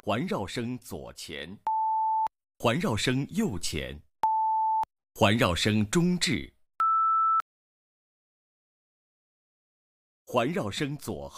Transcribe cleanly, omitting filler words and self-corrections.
环绕声左前，环绕声右前，环绕声中置，环绕声左后。